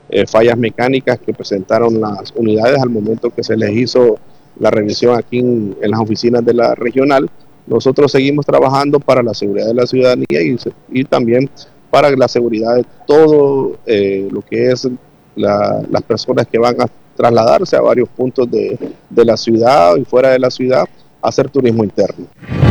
fallas mecánicas que presentaron las unidades al momento que se les hizo la revisión aquí en las oficinas de la regional. Nosotros seguimos trabajando para la seguridad de la ciudadanía y también para la seguridad de todo lo que es las personas que van a trasladarse a varios puntos de la ciudad y fuera de la ciudad a hacer turismo interno.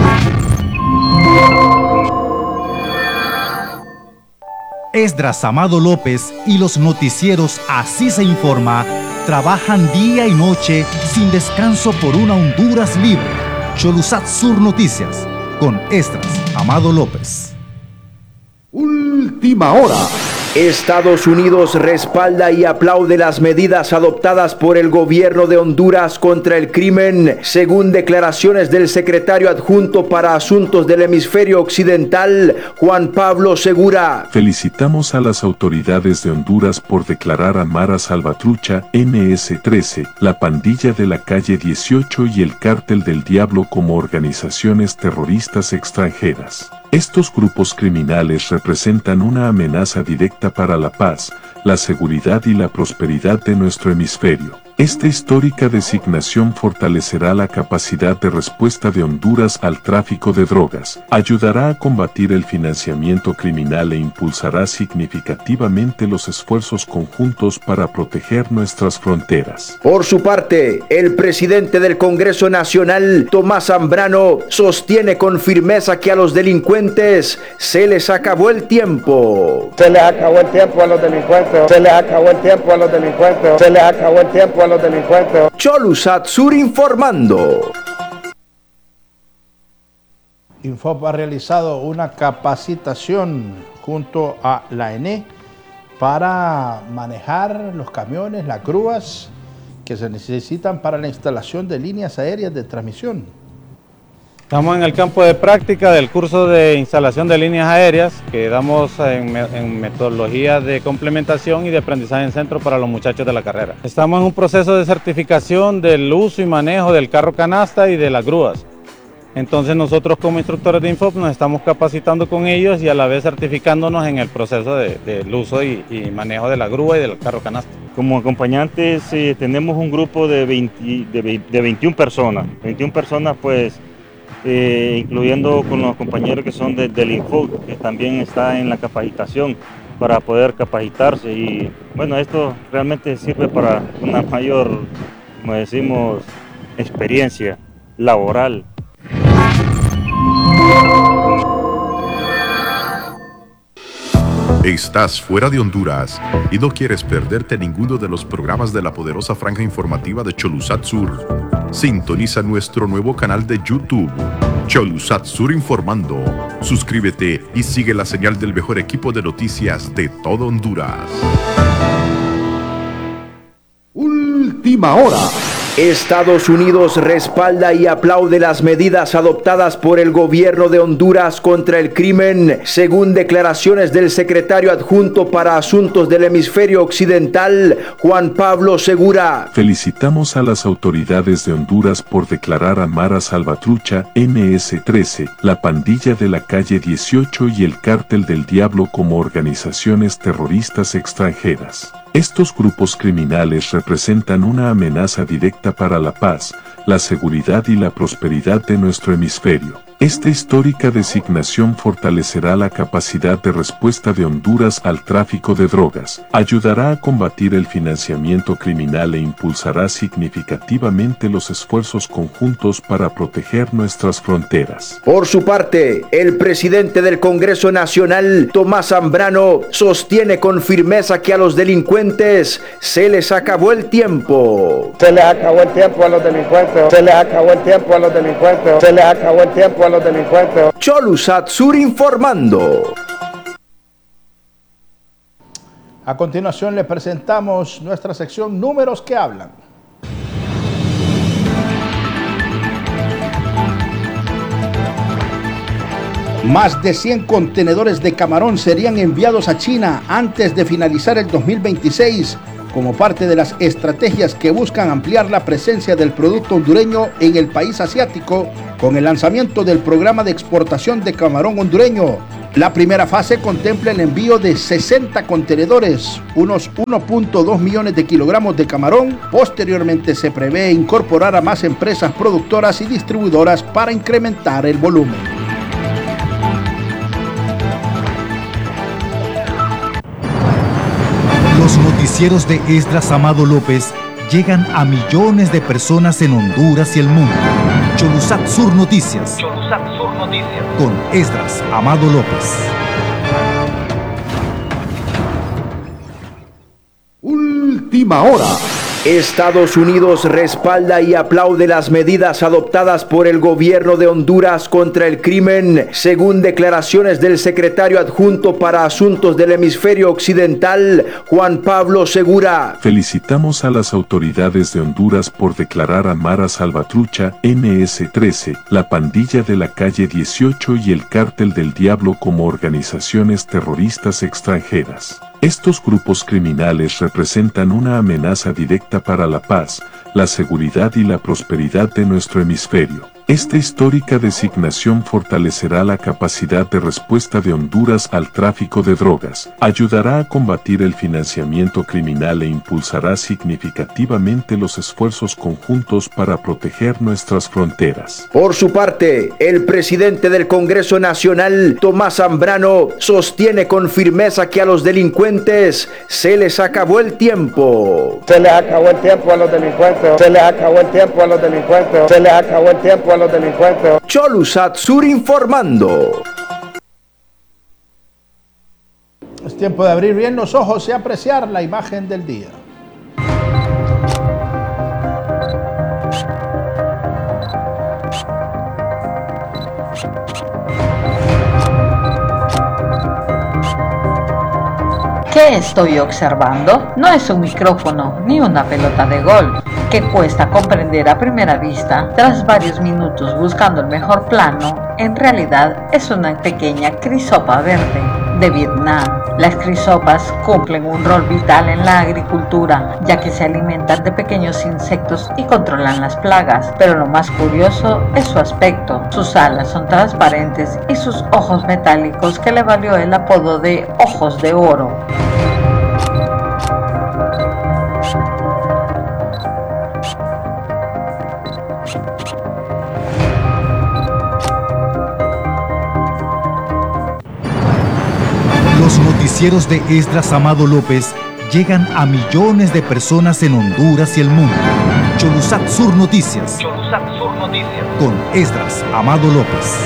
Esdras Amado López y los noticieros Así se informa trabajan día y noche sin descanso por una Honduras libre. Cholusat Sur Noticias con Esdras Amado López. Última hora. Estados Unidos respalda y aplaude las medidas adoptadas por el gobierno de Honduras contra el crimen, según declaraciones del secretario adjunto para Asuntos del Hemisferio Occidental, Juan Pablo Segura. Felicitamos a las autoridades de Honduras por declarar a Mara Salvatrucha, MS-13, la pandilla de la calle 18 y el Cártel del Diablo como organizaciones terroristas extranjeras. Estos grupos criminales representan una amenaza directa para la paz, la seguridad y la prosperidad de nuestro hemisferio. Esta histórica designación fortalecerá la capacidad de respuesta de Honduras al tráfico de drogas, ayudará a combatir el financiamiento criminal e impulsará significativamente los esfuerzos conjuntos para proteger nuestras fronteras. Por su parte, el presidente del Congreso Nacional, Tomás Zambrano, sostiene con firmeza que a los delincuentes se les acabó el tiempo. Se les acabó el tiempo a los delincuentes. Se les acabó el tiempo a los delincuentes. Se les acabó el tiempo a los delincuentes. Cholusat Sur informando. Infopa ha realizado una capacitación junto a la ENE para manejar los camiones, las grúas que se necesitan para la instalación de líneas aéreas de transmisión. Estamos en el campo de práctica del curso de instalación de líneas aéreas que damos en metodología de complementación y de aprendizaje en centro para los muchachos de la carrera. Estamos en un proceso de certificación del uso y manejo del carro canasta y de las grúas. Entonces nosotros como instructores de Infop nos estamos capacitando con ellos y a la vez certificándonos en el proceso del uso y manejo de la grúa y del carro canasta. Como acompañantes tenemos un grupo de 21 personas. 21 personas pues incluyendo con los compañeros que son del Infop, que también está en la capacitación para poder capacitarse. Y bueno, esto realmente sirve para una mayor, como decimos, experiencia laboral. Estás fuera de Honduras y no quieres perderte ninguno de los programas de la poderosa franja informativa de Cholusat Sur. Sintoniza nuestro nuevo canal de YouTube, Cholusat Sur Informando. Suscríbete y sigue la señal del mejor equipo de noticias de todo Honduras. Última hora. Estados Unidos respalda y aplaude las medidas adoptadas por el gobierno de Honduras contra el crimen, según declaraciones del secretario adjunto para Asuntos del Hemisferio Occidental, Juan Pablo Segura. Felicitamos a las autoridades de Honduras por declarar a Mara Salvatrucha, MS-13, la pandilla de la calle 18 y el Cártel del Diablo como organizaciones terroristas extranjeras. Estos grupos criminales representan una amenaza directa para la paz, la seguridad y la prosperidad de nuestro hemisferio. Esta histórica designación fortalecerá la capacidad de respuesta de Honduras al tráfico de drogas, ayudará a combatir el financiamiento criminal e impulsará significativamente los esfuerzos conjuntos para proteger nuestras fronteras. Por su parte, el presidente del Congreso Nacional, Tomás Zambrano, sostiene con firmeza que a los delincuentes se les acabó el tiempo. Se les acabó el tiempo a los delincuentes. Se les acabó el tiempo a los delincuentes. Se les acabó el tiempo a los delincuentes. Cholusat Sur informando. A continuación le presentamos nuestra sección Números que Hablan. Más de 100 contenedores de camarón serían enviados a China antes de finalizar el 2026, como parte de las estrategias que buscan ampliar la presencia del producto hondureño en el país asiático con el lanzamiento del programa de exportación de camarón hondureño, La primera fase contempla el envío de 60 contenedores, unos 1.2 millones de kilogramos de camarón. Posteriormente se prevé incorporar a más empresas productoras y distribuidoras para incrementar el volumen. Los noticieros de Esdras Amado López llegan a millones de personas en Honduras y el mundo. Cholusat Sur Noticias. Con Esdras Amado López. Última hora. Estados Unidos respalda y aplaude las medidas adoptadas por el gobierno de Honduras contra el crimen, según declaraciones del secretario adjunto para Asuntos del Hemisferio Occidental, Juan Pablo Segura. Felicitamos a las autoridades de Honduras por declarar a Mara Salvatrucha, MS-13, la pandilla de la calle 18 y el cártel del Diablo como organizaciones terroristas extranjeras. Estos grupos criminales representan una amenaza directa para la paz, la seguridad y la prosperidad de nuestro hemisferio. Esta histórica designación fortalecerá la capacidad de respuesta de Honduras al tráfico de drogas, ayudará a combatir el financiamiento criminal e impulsará significativamente los esfuerzos conjuntos para proteger nuestras fronteras. Por su parte, el presidente del Congreso Nacional, Tomás Zambrano, sostiene con firmeza que a los delincuentes se les acabó el tiempo. Se les acabó el tiempo a los delincuentes. Se les acabó el tiempo a los delincuentes. Se les acabó el tiempo a los delincuentes. Cholusat Sur informando. Es tiempo de abrir bien los ojos y apreciar la imagen del día. ¿Qué estoy observando? No es un micrófono ni una pelota de golf, que cuesta comprender a primera vista. Tras varios minutos buscando el mejor plano, en realidad es una pequeña crisopa verde de Vietnam. Las crisopas cumplen un rol vital en la agricultura, ya que se alimentan de pequeños insectos y controlan las plagas, pero lo más curioso es su aspecto. Sus alas son transparentes y sus ojos metálicos, que le valió el apodo de ojos de oro. Los noticieros de Esdras Amado López llegan a millones de personas en Honduras y el mundo. Cholusat Sur Noticias. Con Esdras Amado López.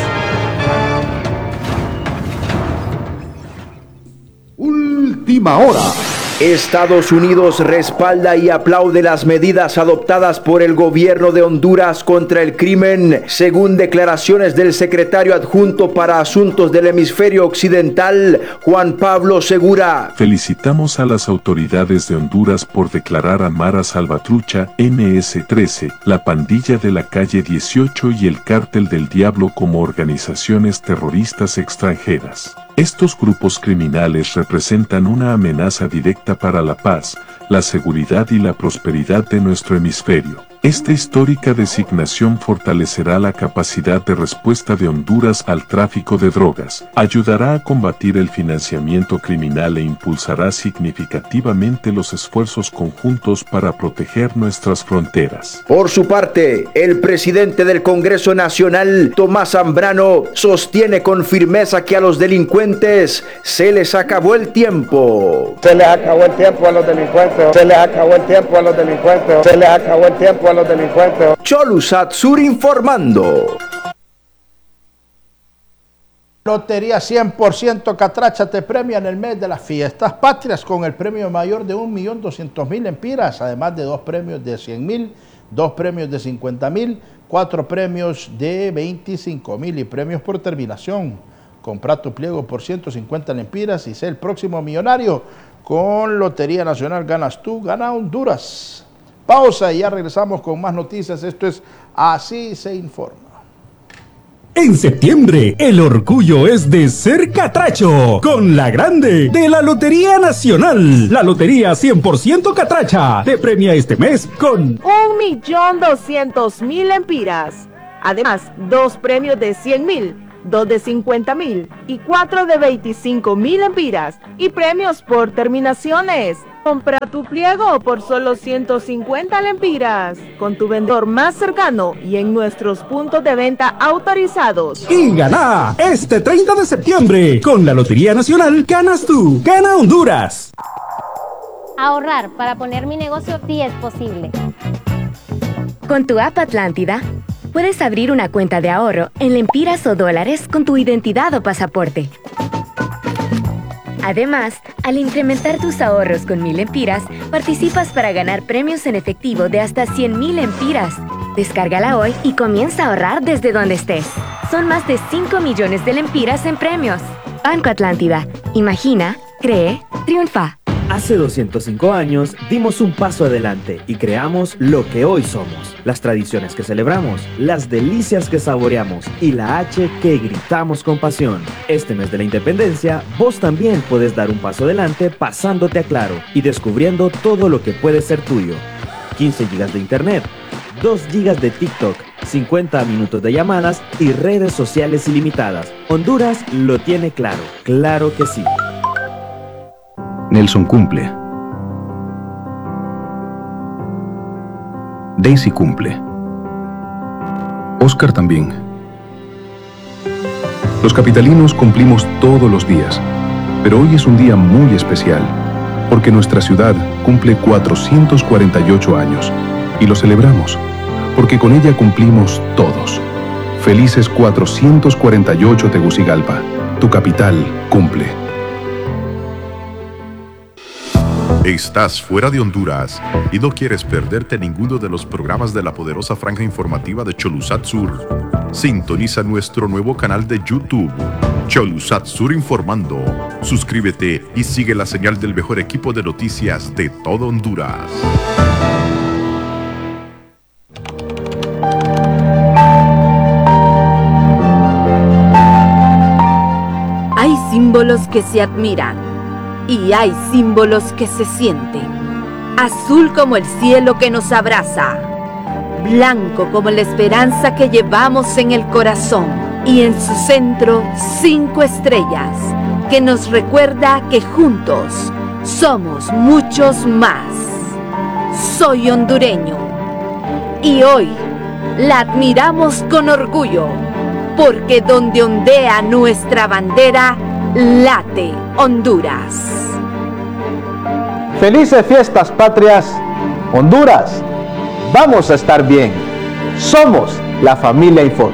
Última hora. Estados Unidos respalda y aplaude las medidas adoptadas por el gobierno de Honduras contra el crimen, según declaraciones del secretario adjunto para Asuntos del Hemisferio Occidental, Juan Pablo Segura. Felicitamos a las autoridades de Honduras por declarar a Mara Salvatrucha, MS-13, la pandilla de la calle 18 y el cártel del Diablo como organizaciones terroristas extranjeras. Estos grupos criminales representan una amenaza directa para la paz, la seguridad y la prosperidad de nuestro hemisferio. Esta histórica designación fortalecerá la capacidad de respuesta de Honduras al tráfico de drogas, ayudará a combatir el financiamiento criminal e impulsará significativamente los esfuerzos conjuntos para proteger nuestras fronteras. Por su parte, el presidente del Congreso Nacional, Tomás Zambrano, sostiene con firmeza que a los delincuentes se les acabó el tiempo. Se les acabó el tiempo a los delincuentes. Se les acabó el tiempo a los delincuentes. Se les acabó el tiempo a los delincuentes. Cholusat Sur informando. Lotería 100% Catracha te premia en el mes de las fiestas patrias con el premio mayor de 1.200.000 empiras, además de 2 premios de 100.000, 2 premios de 50.000, 4 premios de 25.000 y premios por terminación. Compra tu pliego por 150 lempiras y sé el próximo millonario. Con Lotería Nacional ganas tú, gana Honduras. Pausa y ya regresamos con más noticias. Esto es Así se informa. En septiembre, el orgullo es de ser catracho con la grande de la Lotería Nacional. La Lotería 100% Catracha te premia este mes con 1.200.000 empiras. Además, 2 premios de 100.000, 2 de 50.000 y 4 de 25.000 lempiras y premios por terminaciones. Compra tu pliego por solo 150 lempiras con tu vendedor más cercano y en nuestros puntos de venta autorizados. Y gana este 30 de septiembre con la Lotería Nacional. Ganas tú, gana Honduras. Ahorrar para poner mi negocio sí es posible. Con tu app Atlántida, puedes abrir una cuenta de ahorro en lempiras o dólares con tu identidad o pasaporte. Además, al incrementar tus ahorros con 1,000 lempiras, participas para ganar premios en efectivo de hasta 100,000 lempiras. Descárgala hoy y comienza a ahorrar desde donde estés. Son más de 5 millones de lempiras en premios. Banco Atlántida. Imagina, cree, triunfa. Hace 205 años dimos un paso adelante y creamos lo que hoy somos. Las tradiciones que celebramos, las delicias que saboreamos y la H que gritamos con pasión. Este mes de la independencia, vos también puedes dar un paso adelante pasándote a Claro y descubriendo todo lo que puede ser tuyo. 15 GB de internet, 2 GB de TikTok, 50 minutos de llamadas y redes sociales ilimitadas. Honduras lo tiene claro. Claro que sí. Nelson cumple. Daisy cumple. Oscar también. Los capitalinos cumplimos todos los días, pero hoy es un día muy especial, porque nuestra ciudad cumple 448 años, y lo celebramos, porque con ella cumplimos todos. Felices 448 Tegucigalpa, tu capital cumple. ¿Estás fuera de Honduras y no quieres perderte ninguno de los programas de la poderosa franja informativa de Cholusat Sur? Sintoniza nuestro nuevo canal de YouTube, Cholusat Sur Informando. Suscríbete y sigue la señal del mejor equipo de noticias de todo Honduras. Hay símbolos que se admiran. Y hay símbolos que se sienten. Azul como el cielo que nos abraza. Blanco como la esperanza que llevamos en el corazón. Y en su centro, 5 estrellas, que nos recuerda que juntos somos muchos más. Soy hondureño. Y hoy la admiramos con orgullo. Porque donde ondea nuestra bandera, late Honduras. Felices fiestas patrias, Honduras. Vamos a estar bien. Somos la familia Info.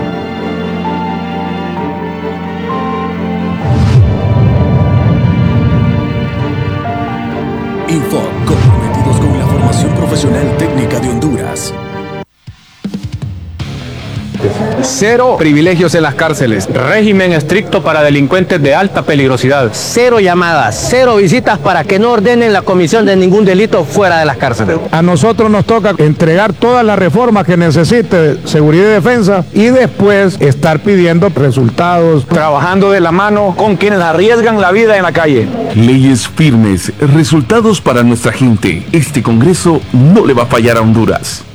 Info, comprometidos con la formación profesional técnica de Honduras. 0 privilegios en las cárceles. Régimen estricto para delincuentes de alta peligrosidad. 0 llamadas, 0 visitas para que no ordenen la comisión de ningún delito fuera de las cárceles. A nosotros nos toca entregar todas las reformas que necesite seguridad y defensa y después estar pidiendo resultados. Trabajando de la mano con quienes arriesgan la vida en la calle. Leyes firmes, resultados para nuestra gente. Este Congreso no le va a fallar a Honduras.